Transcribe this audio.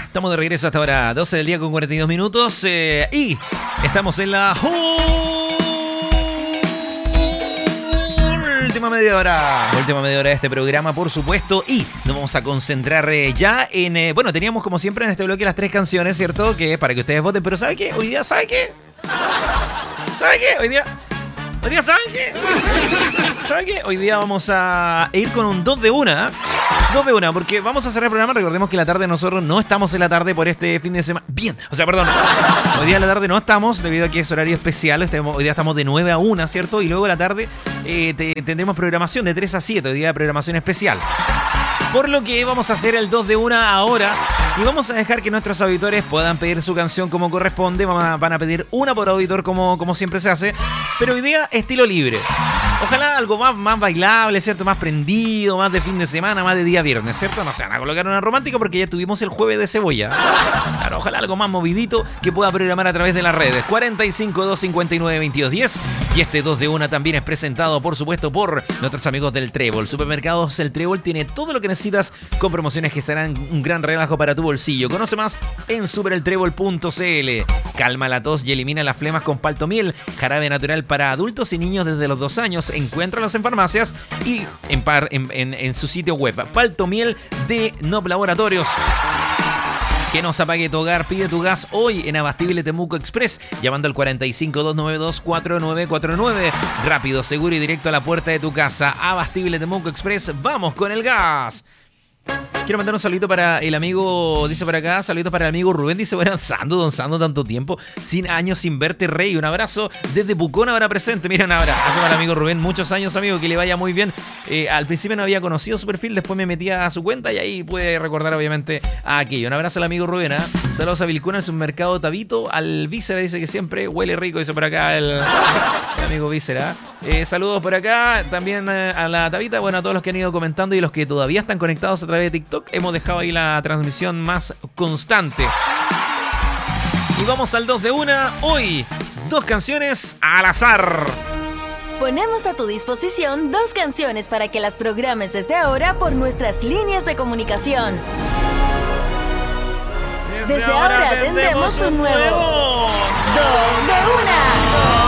Estamos de regreso hasta ahora 12 del día con 42 minutos y estamos en la última media hora de este programa, por supuesto, y nos vamos a concentrar ya en... bueno, teníamos como siempre en este bloque las 3 canciones, ¿cierto? Que es para que ustedes voten, pero ¿sabe qué? Hoy día, ¿sabe qué? Hoy día, ¿saben qué? ¿Saben qué? Hoy día vamos a ir con un 2 de 1, ¿eh? 2 de 1, porque vamos a cerrar el programa. Recordemos que la tarde nosotros no estamos en la tarde por este fin de semana. Hoy día en la tarde no estamos, debido a que es horario especial. Hoy día estamos de 9 a 1, ¿cierto? Y luego la tarde tendremos programación de 3 a 7, hoy día de programación especial. Por lo que vamos a hacer el 2 de 1 ahora y vamos a dejar que nuestros auditores puedan pedir su canción como corresponde. Van a pedir una por auditor como siempre se hace, pero hoy día estilo libre. Ojalá algo más bailable, ¿cierto? Más prendido, más de fin de semana, más de día viernes, ¿cierto? No se van a colocar una romántica porque ya tuvimos el jueves de cebolla. Claro, ojalá algo más movidito que pueda programar a través de las redes. 45 259 2210. Y este 2 de 1 también es presentado, por supuesto, por nuestros amigos del Trébol. Supermercados El Trébol tiene todo lo que necesitas con promociones que serán un gran relajo para tu bolsillo. Conoce más en supereltrébol.cl. Calma la tos y elimina las flemas con Paltomiel, jarabe natural para adultos y niños desde los 2 años. Encuéntralos en farmacias y en su sitio web. Paltomiel de Nop Laboratorios. Que nos apague tu hogar, pide tu gas hoy en Abastible Temuco Express, llamando al 45-292-4949. Rápido, seguro y directo a la puerta de tu casa. Abastible Temuco Express, vamos con el gas. Quiero mandar un saludito para el amigo, dice por acá, saludito para el amigo Rubén, dice, bueno, don Sando, tanto tiempo, años sin verte, rey, un abrazo desde Pucón, ahora presente, mira, un abrazo para el amigo Rubén, muchos años, amigo, que le vaya muy bien. Al principio no había conocido su perfil, después me metí a su cuenta y ahí pude recordar, obviamente, a aquello. Un abrazo al amigo Rubén, ¿eh? Saludos a Vilcuna, en su mercado Tabito, al Vícera, dice que siempre huele rico, dice por acá el amigo Vícera. Saludos por acá, también a la Tabita, bueno, a todos los que han ido comentando y los que todavía están conectados a través de TikTok. Hemos dejado ahí la transmisión más constante. Y vamos al 2 de 1. Hoy, 2 canciones al azar. Ponemos a tu disposición 2 canciones para que las programes desde ahora por nuestras líneas de comunicación. Desde ahora atendemos un nuevo 2 de 1.